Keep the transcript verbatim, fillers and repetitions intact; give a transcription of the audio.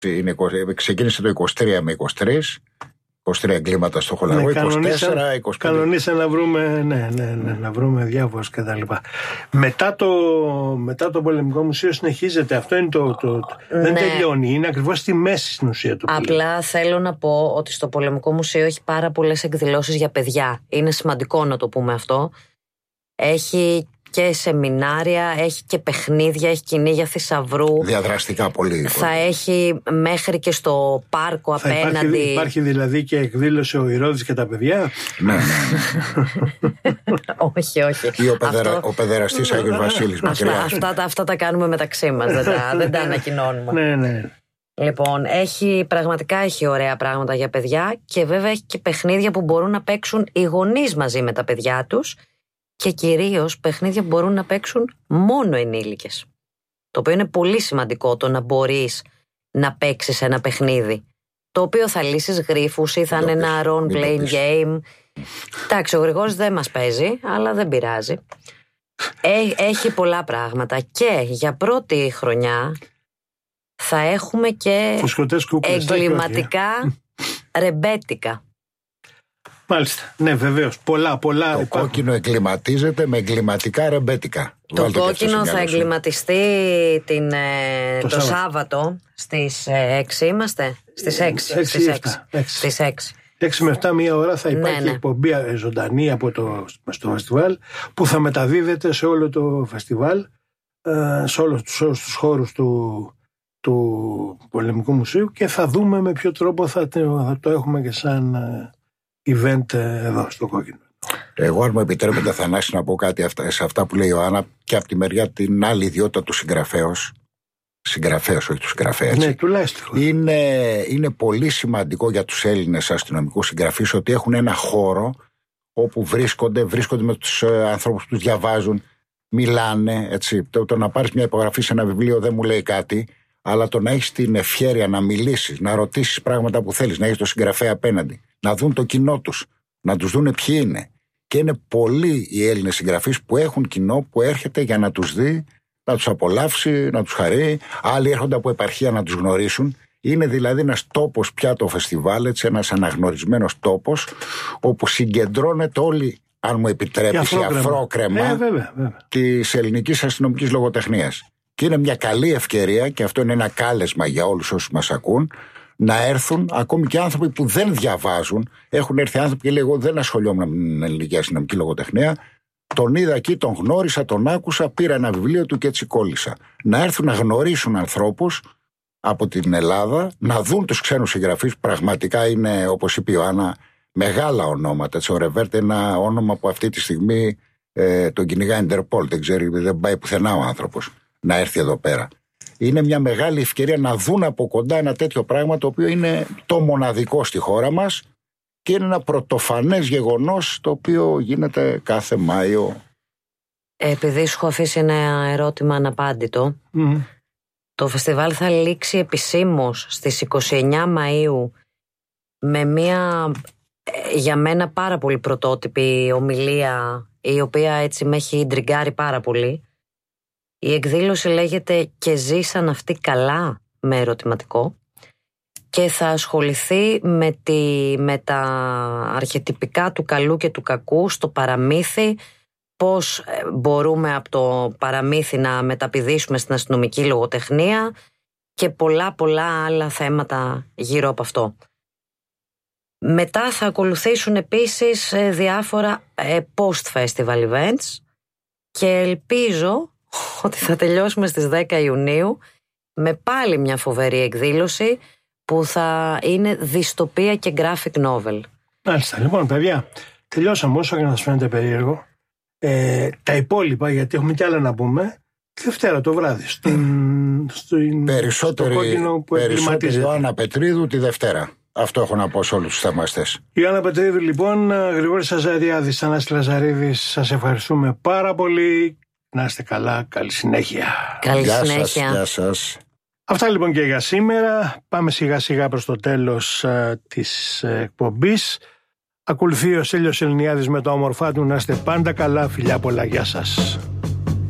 Ξεκίνησε το είκοσι τρία με είκοσι τρία. είκοσι τρία εγκλήματα στο χολαγό, ναι, είκοσι τέσσερα, είκοσι πέντε. Κανονίσα να βρούμε, ναι, ναι, ναι, να βρούμε διάφορες κτλ. Μετά το, μετά το Πολεμικό Μουσείο συνεχίζεται. Αυτό είναι το. το, το ναι. Δεν τελειώνει. Είναι ακριβώς στη μέση στην ουσία του. Απλά πλέον. Θέλω να πω ότι στο Πολεμικό Μουσείο έχει πάρα πολλές εκδηλώσεις για παιδιά. Είναι σημαντικό να το πούμε αυτό. Έχει και σεμινάρια, έχει και παιχνίδια, έχει κυνήγια θησαυρού. Διαδραστικά πολύ. Θα πολύ. Έχει μέχρι και στο πάρκο θα απέναντι. Υπάρχει, υπάρχει δηλαδή και εκδήλωση ο Ηρώδης και τα παιδιά. Ναι, ναι, ναι. όχι, όχι. Ή ο, παιδερα, αυτό... ο παιδεραστής Άγιος Βασίλης. Αυτά, αυτά, τα, αυτά τα κάνουμε μεταξύ μας, δεν τα, δεν τα ανακοινώνουμε. Ναι, ναι. Λοιπόν, έχει, πραγματικά έχει ωραία πράγματα για παιδιά και βέβαια έχει και παιχνίδια που μπορούν να παίξουν οι γονείς μαζί με τα παιδιά τους. Και κυρίως παιχνίδια που μπορούν να παίξουν μόνο ενήλικες. Το οποίο είναι πολύ σημαντικό, το να μπορείς να παίξεις ένα παιχνίδι. Το οποίο θα λύσεις γρίφους ή θα είναι ένα role-playing game. Εντάξει, ο Γρηγόρης δεν μας παίζει, αλλά δεν πειράζει. Έχει πολλά πράγματα και για πρώτη χρονιά θα έχουμε και εγκληματικά ρεμπέτικα. Μάλιστα. Ναι, βεβαίως. Πολλά, πολλά. Το υπάρχουν. Κόκκινο εγκληματίζεται με εγκληματικά ρεμπέτικα. Το Βάλτε κόκκινο θα εγκληματιστεί την, το, το Σάββατο. Σάββατο στις έξι είμαστε. Στις έξι. έξι, στις έξι. έξι. Στις έξι. έξι με επτά μία ώρα θα υπάρχει ναι, ναι. εκπομπή ζωντανή από το, στο φεστιβάλ που θα μεταδίδεται σε όλο το φεστιβάλ, σε όλους τους, όλους τους χώρους του, του Πολεμικού Μουσείου και θα δούμε με ποιο τρόπο θα, θα το έχουμε και σαν event εδώ στο κόκκινο. Εγώ, αν μου επιτρέπετε, Θανάση, να πω κάτι σε αυτά που λέει η Ιωάννα και από τη μεριά την άλλη ιδιότητα του συγγραφέως. Συγγραφέως, όχι του συγγραφέα. Ναι, τουλάχιστον. Είναι, είναι πολύ σημαντικό για τους Έλληνες αστυνομικούς συγγραφείς ότι έχουν ένα χώρο όπου βρίσκονται, βρίσκονται με τους ανθρώπους που τους διαβάζουν, μιλάνε. Έτσι. Το, το να πάρεις μια υπογραφή σε ένα βιβλίο δεν μου λέει κάτι, αλλά το να έχεις την ευχέρεια να μιλήσεις, να ρωτήσεις πράγματα που θέλεις, να έχεις τον συγγραφέα απέναντι, να δουν το κοινό τους, να τους δουν ποιοι είναι. Και είναι πολλοί οι Έλληνες συγγραφείς που έχουν κοινό που έρχεται για να τους δει, να τους απολαύσει, να τους χαρεί. Άλλοι έρχονται από επαρχία να τους γνωρίσουν. Είναι δηλαδή ένας τόπος πια το φεστιβάλ, έτσι, ένας αναγνωρισμένος τόπος, όπου συγκεντρώνεται όλη, αν μου επιτρέπεις, η αφρόκρεμα ε, βέβαια, βέβαια. της ελληνικής αστυνομικής λογοτεχνίας. Και είναι μια καλή ευκαιρία, και αυτό είναι ένα κάλεσμα για όλους όσους μας ακούν, να έρθουν ακόμη και άνθρωποι που δεν διαβάζουν. Έχουν έρθει άνθρωποι και λέει: εγώ δεν ασχολιόμουν με την ελληνική αστυνομική λογοτεχνία. Τον είδα εκεί, τον γνώρισα, τον άκουσα, πήρα ένα βιβλίο του και έτσι κόλλησα. Να έρθουν να γνωρίσουν ανθρώπους από την Ελλάδα, να δουν τους ξένους συγγραφείς. Πραγματικά είναι, όπως είπε η Ιωάννα, μεγάλα ονόματα. Έτσι, ο Ρεβέρτε είναι ένα όνομα που αυτή τη στιγμή ε, τον κυνηγά Ιντερπόλ. Δεν ξέρει, δεν πάει πουθενά ο άνθρωπος να έρθει εδώ πέρα. Είναι μια μεγάλη ευκαιρία να δουν από κοντά ένα τέτοιο πράγμα, το οποίο είναι το μοναδικό στη χώρα μας και είναι ένα πρωτοφανές γεγονός το οποίο γίνεται κάθε Μάιο. Επειδή σου έχω αφήσει ένα ερώτημα αναπάντητο, mm. το φεστιβάλ θα λήξει επισήμως στις είκοσι εννέα Μαΐου με μια για μένα πάρα πολύ πρωτότυπη ομιλία, η οποία έτσι με έχει ντριγκάρει πάρα πολύ. Η εκδήλωση λέγεται «Και ζήσαν αυτοί καλά» με ερωτηματικό και θα ασχοληθεί με, τη, με τα αρχετυπικά του καλού και του κακού στο παραμύθι, πώς μπορούμε από το παραμύθι να μεταπηδήσουμε στην αστυνομική λογοτεχνία και πολλά πολλά άλλα θέματα γύρω από αυτό. Μετά θα ακολουθήσουν επίσης διάφορα post-festival events και ελπίζω ότι θα τελειώσουμε στις δέκα Ιουνίου με πάλι μια φοβερή εκδήλωση που θα είναι δυστοπία και graphic novel. Μάλιστα, λοιπόν παιδιά, τελειώσαμε, όσο και να σας φαίνεται περίεργο. Ε, τα υπόλοιπα, γιατί έχουμε κι άλλα να πούμε, τη Δευτέρα το βράδυ στην, στην, περισσότερη, στο κόκκινο που περισσότερη Ιωάννα Πετρίδου τη Δευτέρα. Αυτό έχω να πω σε όλους τους θαυμαστές. Ιωάννα Πετρίδου λοιπόν, Γρηγόρης Σαζαριάδης, Θανάσης Λαζαρίδης, σας ευχαριστούμε πάρα πολύ. Να είστε καλά, καλή συνέχεια. Καλή γεια συνέχεια. Σας, γεια σας. Αυτά λοιπόν και για σήμερα. Πάμε σιγά σιγά προς το τέλος uh, της uh, εκπομπής. Ακολουθεί ο Στέλιος Ελληνιάδης με το όμορφά του. Να είστε πάντα καλά, φιλιά πολλά, γεια σας.